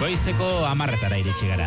Goizeko 10:00 iritsi gara.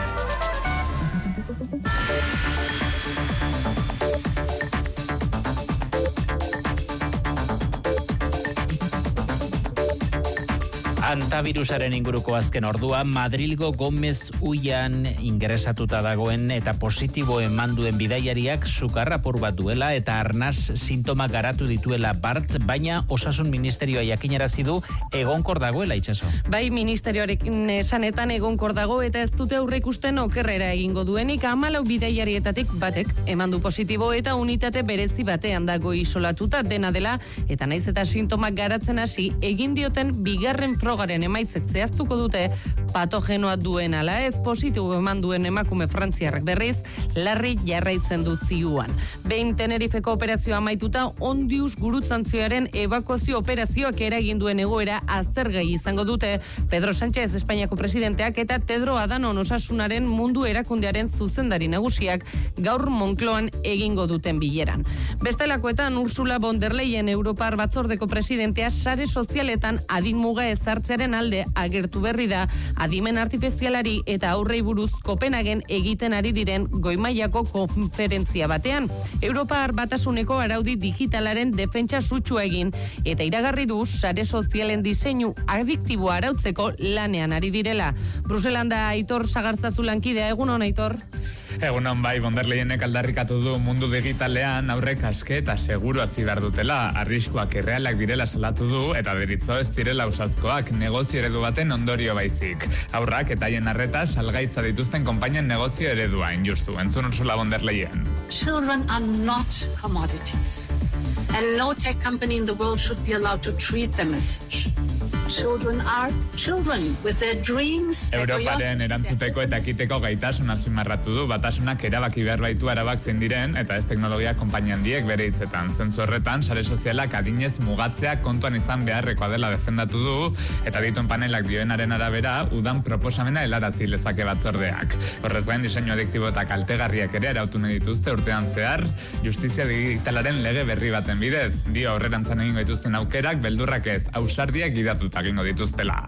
Antavirusaren inguruko azken ordua, Madrilgo Gomez Ullan ingresatuta dagoen eta positibo eman duen bidaiariak sukarrapor bat duela eta arnaz sintoma garatu dituela bart, baina Osasun Ministerioa jakinarazi du egonkor dagoela, Itxaso. Bai, ministerioarekin esanetan egonkor dago eta ez dute aurreikusten okerrera egingo duenik. 14 bidaiarietatik batek eman du positibo eta unitate berezi batean dago isolatuta, dena dela, eta naiz eta sintomak garatzen hasi, egin dioten bigarren frogaren emaitzek zehaztuko dute patogenoa duen ala ez. Positibo eman duen emakume frantziarrak berriz larri jarraitzen du ziuan. Behin Tenerifeko operazioa amaituta, Ondius gurutzantzioaren ebakuazio operazioak eragin duen egoera aztergai izango dute Pedro Sánchez Espainiako presidenteak eta Tedro Adhanom Osasunaren mundu erakundearen zuzendari nagusiak gaur Moncloan egingo duten bileran. Bestelakoetan Ursula von der Leyen Europar batzordeko presidentea sare sozialetan adin muga ezartzearen alde agertu berri da, adimen artifizialari eta aurrei buruz Kopenhagen egiten ari diren goi-mailako konferentzia batean. Europar Batasuneko araudi digitalaren defentsa sutsua egin eta iragarri du sare sozialen diseinu adiktiboa arautzeko lanean ari direla. Bruselan da Aitor Sagartzazu lankidea, egunon Aitor? Egunon bai, von der Leyenek aldarrikatu du mundu digitalean aurrek aske eta seguru hazi behar dutela, arriskuak errealak direla salatu du eta deritzo ez direla ausazkoak, negozio eredu baten ondorio baizik. Aurrak eta haien arreta salgaitza dituzten konpainien negozio eredua, injustu. Entzun Ursula von der Leyen. Children are not commodities, and no tech company in the world should be allowed to treat them as such. Children are children with their dreams. Europaren erantzuteko eta ekiteko gaitasun azpimarratu du, batasunak erabaki behar baitu arabatzen diren eta ez teknologia konpainia handiek bere hitzetan. Zentzu horretan, sare sozialak adinez mugatzea kontuan izan beharrekoa dela defendatu du eta dituen panelak dioenaren arabera udan proposamena helarazi lezake batzordeak. Horrez gain diseinu adiktibo eta kaltegarriak ere arautu nahi dituzte urtean zehar, justizia digitalaren lege berri baten bidez. Dio aurrerantzan egingo dituzten aukerak beldurrak ez, ausardiak gidatuta egingo dituztela.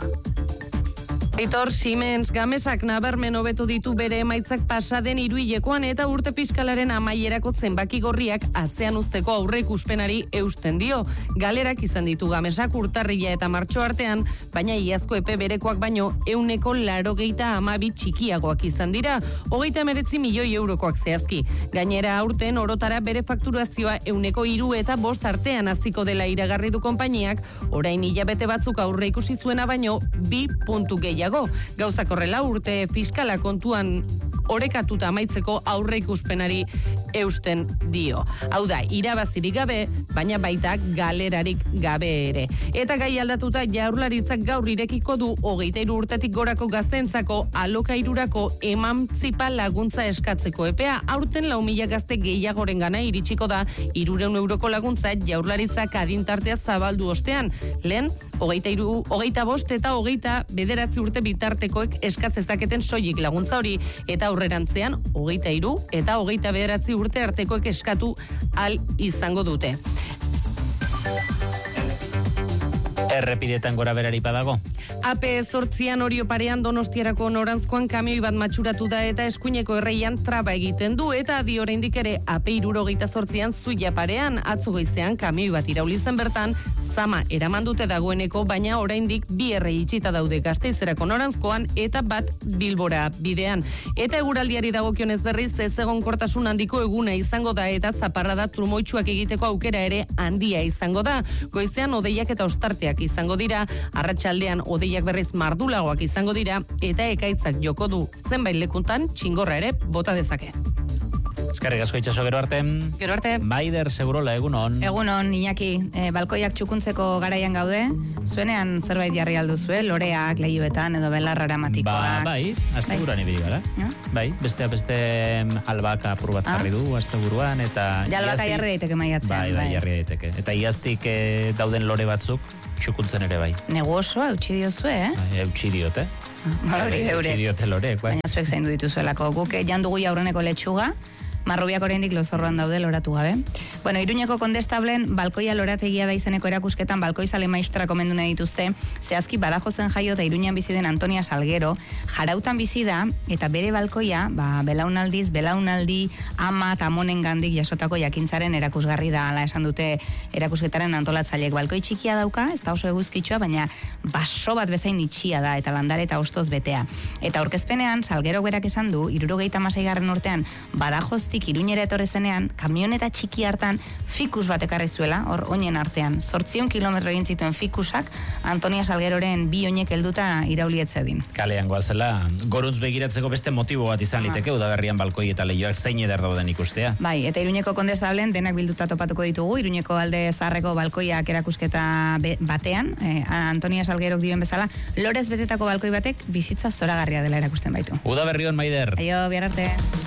Aitor, Siemens Gamesak nabarmen hobetu ditu bere emaitzak pasaden hiruhilekoan eta urte fiskalaren amaierako zenbaki gorriak atzean uzteko aurreikuspenari eusten dio. Galerak izan ditu Gamesak urtarrila eta martxo artean, baina iazko epe berekoak baino 182 txikiagoak izan dira, 39 milioi eurokoak zehazki. Gainera aurten orotara bere fakturazioa 103 artean haziko dela iragarri du konpainiak, orain hilabete batzuk aurreikusi zuena baino 2 puntu gehiago. Gauzak horrela urte fiskala kontuan orekatuta amaitzeko aurreikuspenari eusten dio. Hau da, irabazirik gabe, baina baita galerarik gabe ere. Eta gai aldatuta Jaurlaritzak gaur irekiko du 23 urtetik gorako gazteentzako alokairurako emantzipa laguntza eskatzeko epea. Aurten 4.000 gazte gehiagorengana iritsiko da 300 euroko laguntza Jaurlaritzak adintartea zabaldu ostean. Lehen, 25 eta 29 urte bitartekoek eskatzezaketen soilik laguntza hori, eta aurrerantzean 23 eta 29 urte artekoek eskatu al izango dute. Errepidetan gora berari badago. AP8an Orio parean Donostiarako norantzkoan kamioi bat matxuratu da eta eskuineko erreian traba egiten du eta adi oraindik ere AP78an Zuia parean atzo goizean kamioi bat irauli zen bertan zama eraman dute dagoeneko, baina oraindik 2 errei itxita daude Gasteizerako norantzkoan eta bat Bilbora bidean. Eta eguraldiari dagokionez berriz ezegonkortasun handiko eguna izango da eta zaparrada trumoitsuak egiteko aukera ere handia izango da. Goizean hodeiak eta ostarteak izango dira, arratsaldean hodeiak berriz mardulagoak izango dira eta ekaitzak joko du zenbait lekuntan txingorra ere bota dezake. Eskerrik asko Itxaso, gero arte. Gero arte. Maider Segurola, egunon. Egunon, Iñaki, balkoiak txukuntzeko garaian gaude, zuenean zerbait jarri alduzue, loreak, lehioetan edo belarra eramatikoak. Bai, asteburuan ibili gara. Bai, beste albaka apur bat jarri du asteburuan eta... Albaka jarri daiteke maiatzean. Bai, jarri daiteke. Eta iaztik dauden lore batzuk txukuntzen ere bai. Negu osoa, eutxi diozue, Eutxi diote. Eutxi diote lore. Baina zuek zaindu dituzuelako. Guk jan dugu aurreneko letxuga, Marrubiak oraindik lozorroan daude loratu gabe. Bueno, Iruñeko Kondestablen balkoia lorategia da izeneko erakusketan balkoizale maistra komendu nahi dituzte. Zehazki Badajozen jaio eta Iruñan bizi den Antonia Salguero, Jarautan bizi da eta bere balkoia, belaunaldi ama eta amonen gandik jasotako jakintzaren erakusgarri da, ala esan dute erakusketaren antolatzaileek. Balkoi txikia dauka, ez da oso eguzkitsua, baina baso bat bezain itxia da eta landare eta ostoz betea. Eta aurkezpenean Salguero berak esan du, 76. urtean Badajoztik Iruñera etorri zenean, kamioneta txiki hartan fikus bat ekarri zuela, hor oinen artean. 800 kilometro egin zituen fikusak, Antonia Salgueroren bi oinek helduta iraulietze Kalean goazela, goruntz begiratzeko beste motibo bat izan liteke, udaberrian balkoi eta lehioak zein eder dauden ikustea. Bai, eta Iruñeko Kondestablen denak bilduta topatuko ditugu, Iruñeko alde zaharreko balkoiak erakusketa batean, Antonia Salguerok dioen bezala, lorez betetako balkoi batek bizitza zoragarria dela erakusten baitu. Udaberrion, Maider. Aio, bihar arte.